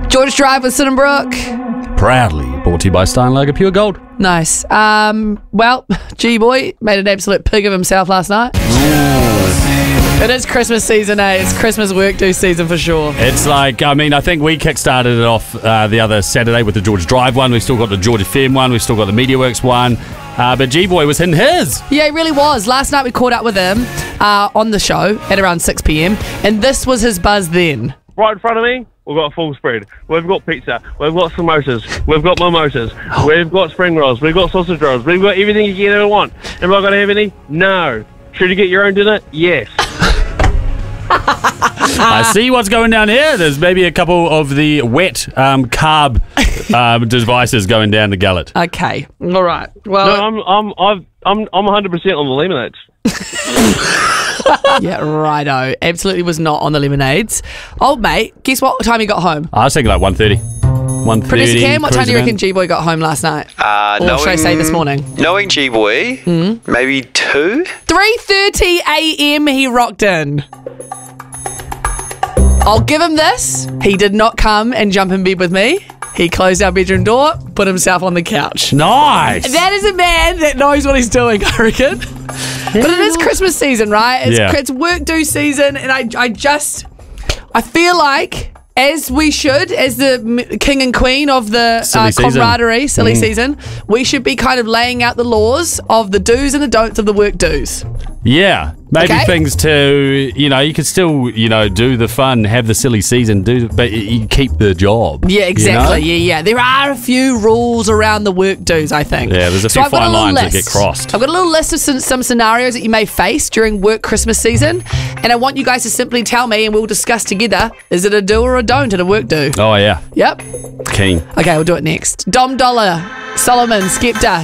George Drive with Sid and Brooke. Proudly brought to you by Steinlager Pure Gold. Nice. Well, G-Boy made an absolute pig of himself last night. It is Christmas season, eh? It's Christmas work do season for sure. It's like, I think we kick-started it off the other Saturday with the George Drive one. We've still got the George FM one. We've still got the MediaWorks one. But G-Boy was in his. Yeah, he really was. Last night we caught up with him on the show at around 6 p.m. and this was his buzz then. Right in front of me, we've got a full spread. We've got pizza. We've got samosas. We've got mimosas. We've got spring rolls. We've got sausage rolls. We've got everything you can ever want. Am I going to have any? No. Should you get your own dinner? Yes. I see what's going down here. There's maybe a couple of the wet carb devices going down the gullet. Okay, all right. Well, no, I'm 100% on the lemonades. Yeah, righto. Absolutely was not on the lemonades. Old mate, guess what time he got home? I was thinking like 1:30. 1:30. Producer Cam, what time do you reckon G-Boy got home last night? Or should I say this morning? Knowing G-Boy, maybe 2? 3:30 a.m. he rocked in. I'll give him this. He did not come and jump in bed with me. He closed our bedroom door, put himself on the couch. Nice. That is a man that knows what he's doing, I reckon. But it is Christmas season, right? It's work do season, and I feel like, as we should, as the king and queen of the camaraderie, silly season, we should be kind of laying out the laws of the do's and the don'ts of the work do's. Yeah. Maybe things to, you could still, do the fun, have the silly season, but you keep the job. Yeah, exactly. Yeah. There are a few rules around the work do's, I think. Yeah, there's a few fine lines that get crossed. I've got a little list of some scenarios that you may face during work Christmas season, and I want you guys to simply tell me, and we'll discuss together, is it a do or a don't at a work do? Oh, yeah. Yep. Keen. Okay, we'll do it next. Dom Dollar, Solomon, Skepta,